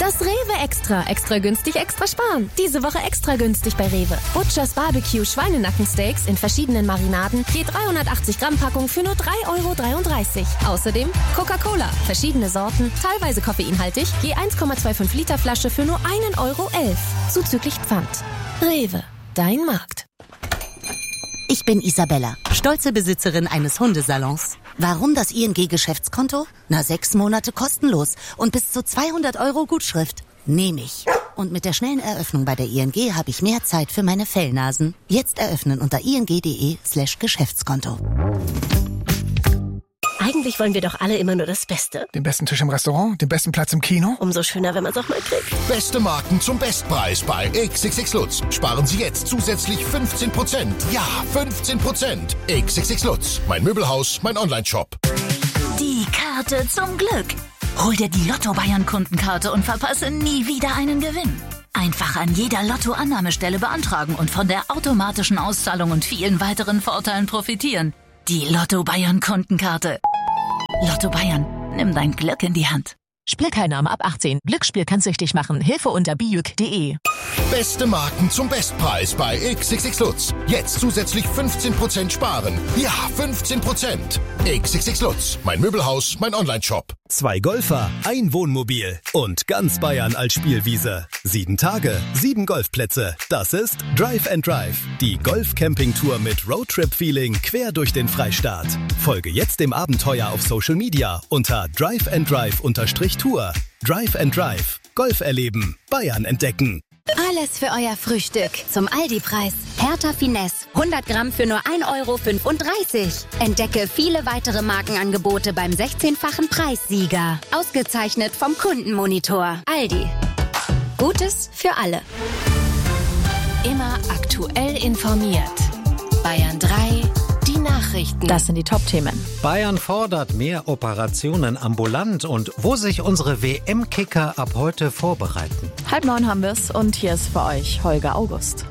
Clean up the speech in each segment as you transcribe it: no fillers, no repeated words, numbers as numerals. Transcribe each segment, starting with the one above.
Das Rewe Extra. Extra günstig, extra sparen. Diese Woche extra günstig bei Rewe. Butchers Barbecue Schweinenackensteaks in verschiedenen Marinaden. Je 380 Gramm Packung für nur 3,33 €. Außerdem Coca-Cola. Verschiedene Sorten, teilweise koffeinhaltig. Je 1,25 Liter Flasche für nur 1,11 €. Zuzüglich Pfand. Rewe. Dein Markt. Ich bin Isabella, stolze Besitzerin eines Hundesalons. Warum das ING-Geschäftskonto? 6 Monate kostenlos und bis zu 200 € Gutschrift. Nehme ich. Und mit der schnellen Eröffnung bei der ING habe ich mehr Zeit für meine Fellnasen. Jetzt eröffnen unter ing.de/Geschäftskonto. Eigentlich wollen wir doch alle immer nur das Beste. Den besten Tisch im Restaurant, den besten Platz im Kino. Umso schöner, wenn man es auch mal kriegt. Beste Marken zum Bestpreis bei XXX Lutz. Sparen Sie jetzt zusätzlich 15%. Ja, 15%. XXX Lutz. Mein Möbelhaus, mein Onlineshop. Die Karte zum Glück. Hol dir die Lotto-Bayern-Kundenkarte und verpasse nie wieder einen Gewinn. Einfach an jeder Lotto-Annahmestelle beantragen und von der automatischen Auszahlung und vielen weiteren Vorteilen profitieren. Die Lotto-Bayern-Kundenkarte. Lotto Bayern, nimm dein Glück in die Hand. Spielteilnahme ab 18. Glücksspiel kann süchtig machen. Hilfe unter bijuk.de. Beste Marken zum Bestpreis bei XXX Lutz. Jetzt zusätzlich 15% sparen. Ja, 15%. XXX Lutz. Mein Möbelhaus, mein Onlineshop. 2 Golfer, ein Wohnmobil und ganz Bayern als Spielwiese. 7 Tage, 7 Golfplätze. Das ist Drive and Drive. Die Golf-Camping-Tour mit Roadtrip-Feeling quer durch den Freistaat. Folge jetzt dem Abenteuer auf Social Media unter driveanddrive_Tour. Drive and Drive. Golf erleben. Bayern entdecken. Alles für euer Frühstück zum Aldi-Preis. Hertha Finesse, 100 Gramm für nur 1,35 €. Entdecke viele weitere Markenangebote beim 16-fachen Preissieger. Ausgezeichnet vom Kundenmonitor. Aldi. Gutes für alle. Immer aktuell informiert. Bayern 3, die Nachrichten. Das sind die Top-Themen. Bayern fordert mehr Operationen ambulant und wo sich unsere WM-Kicker ab heute vorbereiten. 8:30 haben wir es und hier ist für euch Holger August.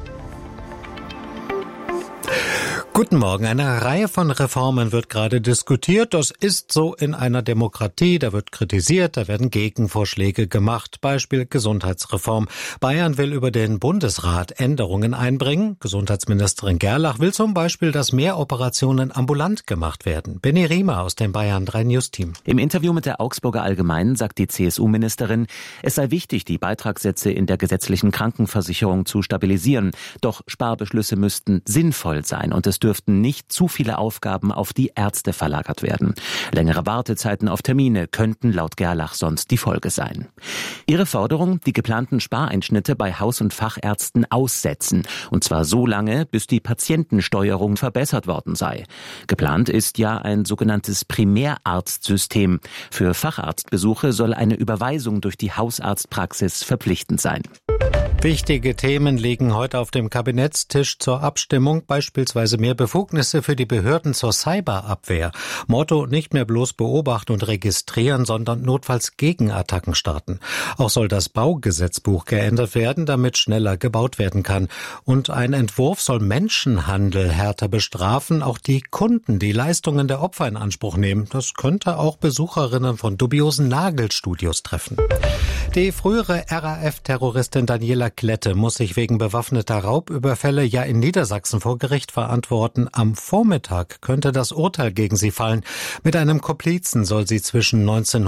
Guten Morgen. Eine Reihe von Reformen wird gerade diskutiert. Das ist so in einer Demokratie. Da wird kritisiert, da werden Gegenvorschläge gemacht. Beispiel Gesundheitsreform. Bayern will über den Bundesrat Änderungen einbringen. Gesundheitsministerin Gerlach will zum Beispiel, dass mehr Operationen ambulant gemacht werden. Benny Riemer aus dem Bayern 3 News Team. Im Interview mit der Augsburger Allgemeinen sagt die CSU-Ministerin, es sei wichtig, die Beitragssätze in der gesetzlichen Krankenversicherung zu stabilisieren. Doch Sparbeschlüsse müssten sinnvoll sein und es dürften nicht zu viele Aufgaben auf die Ärzte verlagert werden. Längere Wartezeiten auf Termine könnten laut Gerlach sonst die Folge sein. Ihre Forderung, die geplanten Spareinschnitte bei Haus- und Fachärzten aussetzen. Und zwar so lange, bis die Patientensteuerung verbessert worden sei. Geplant ist ja ein sogenanntes Primärarztsystem. Für Facharztbesuche soll eine Überweisung durch die Hausarztpraxis verpflichtend sein. Wichtige Themen liegen heute auf dem Kabinettstisch zur Abstimmung, beispielsweise mehr Befugnisse für die Behörden zur Cyberabwehr. Motto: nicht mehr bloß beobachten und registrieren, sondern notfalls Gegenattacken starten. Auch soll das Baugesetzbuch geändert werden, damit schneller gebaut werden kann. Und ein Entwurf soll Menschenhandel härter bestrafen, auch die Kunden, die Leistungen der Opfer in Anspruch nehmen. Das könnte auch Besucherinnen von dubiosen Nagelstudios treffen. Die frühere RAF-Terroristin Daniela Klette muss sich wegen bewaffneter Raubüberfälle ja in Niedersachsen vor Gericht verantworten. Am Vormittag könnte das Urteil gegen sie fallen. Mit einem Komplizen soll sie zwischen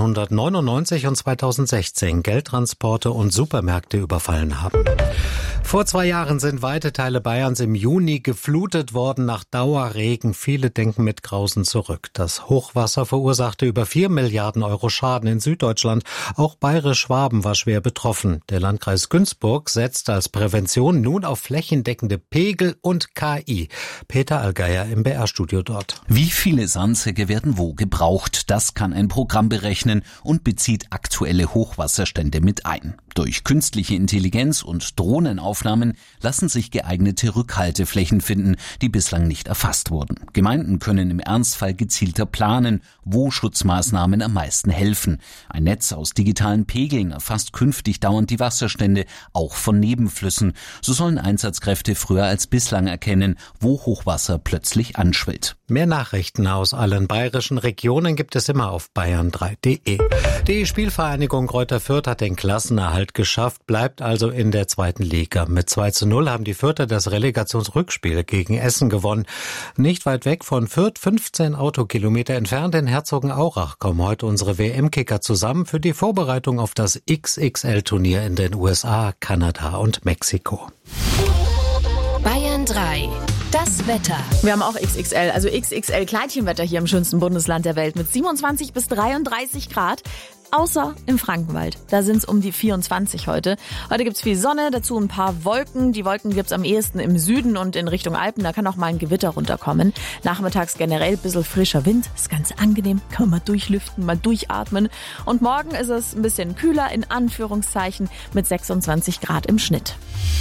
1999 und 2016 Geldtransporte und Supermärkte überfallen haben. Vor 2 Jahren sind weite Teile Bayerns im Juni geflutet worden nach Dauerregen. Viele denken mit Grausen zurück. Das Hochwasser verursachte über 4 Milliarden Euro Schaden in Süddeutschland. Auch Bayerisch-Schwaben war schwer betroffen. Der Landkreis Günzburg setzt als Prävention nun auf flächendeckende Pegel und KI. Peter Allgeier im BR-Studio dort. Wie viele Sandsäcke werden wo gebraucht? Das kann ein Programm berechnen und bezieht aktuelle Hochwasserstände mit ein. Durch künstliche Intelligenz und Drohnenaufnahmen lassen sich geeignete Rückhalteflächen finden, die bislang nicht erfasst wurden. Gemeinden können im Ernstfall gezielter planen, wo Schutzmaßnahmen am meisten helfen. Ein Netz aus digitalen Pegeln erfasst künftig dauernd die Wasserstände, auch von Nebenflüssen. So sollen Einsatzkräfte früher als bislang erkennen, wo Hochwasser plötzlich anschwillt. Mehr Nachrichten aus allen bayerischen Regionen gibt es immer auf bayern3.de. Die Spielvereinigung Greuther Fürth hat den Klassenerhalt geschafft, bleibt also in der 2. Liga. Mit 2:0 haben die Fürther das Relegationsrückspiel gegen Essen gewonnen. Nicht weit weg von Fürth, 15 Autokilometer entfernt in Herzogenaurach, kommen heute unsere WM-Kicker zusammen für die Vorbereitung auf das XXL-Turnier in den USA, Kanada und Mexiko. Bayern 3. Das Wetter. Wir haben auch XXL, also XXL-Kleidchenwetter hier im schönsten Bundesland der Welt mit 27 bis 33 Grad. Außer im Frankenwald. Da sind es um die 24 heute. Heute gibt's viel Sonne, dazu ein paar Wolken. Die Wolken gibt's am ehesten im Süden und in Richtung Alpen. Da kann auch mal ein Gewitter runterkommen. Nachmittags generell ein bisschen frischer Wind. Ist ganz angenehm. Kann man mal durchlüften, mal durchatmen. Und morgen ist es ein bisschen kühler, in Anführungszeichen, mit 26 Grad im Schnitt.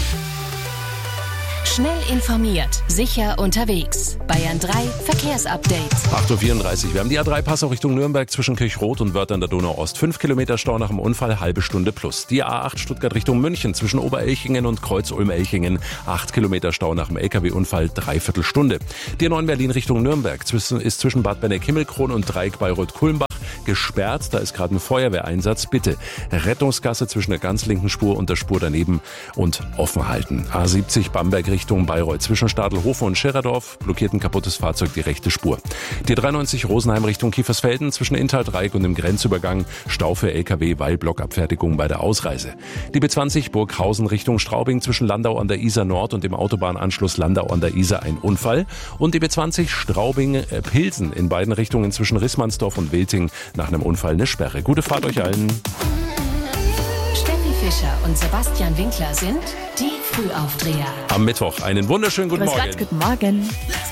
Schnell informiert, sicher unterwegs. Bayern 3 Verkehrsupdate. 8:34 Uhr. Wir haben die A3 Passau Richtung Nürnberg zwischen Kirchrot und Wörth an der Donau-Ost. 5 Kilometer Stau nach dem Unfall, halbe Stunde plus. Die A8 Stuttgart Richtung München zwischen Oberelchingen und Kreuz-Ulm-Elchingen. 8 Kilometer Stau nach dem LKW-Unfall, dreiviertel Stunde. Die A9 Berlin Richtung Nürnberg ist zwischen Bad Benneck-Himmelkron und Dreieck Bayreuth-Kulmbach gesperrt. Da ist gerade ein Feuerwehreinsatz. Bitte Rettungsgasse zwischen der ganz linken Spur und der Spur daneben und offen halten. A70 Bamberg Richtung Bayreuth zwischen Stadelhofen und Schirerdorf blockiert ein kaputtes Fahrzeug die rechte Spur. Die 93 Rosenheim Richtung Kiefersfelden zwischen Inntal-Dreieck und dem Grenzübergang Stau für LKW, weil Blockabfertigung bei der Ausreise. Die B20 Burghausen Richtung Straubing zwischen Landau an der Isar Nord und dem Autobahnanschluss Landau an der Isar ein Unfall. Und die B20 Straubing-Pilsen in beiden Richtungen zwischen Rissmannsdorf und Wilting nach einem Unfall eine Sperre. Gute Fahrt euch allen. Steffi Fischer und Sebastian Winkler sind die Frühaufdreher. Am Mittwoch einen wunderschönen guten Morgen. Guten Morgen.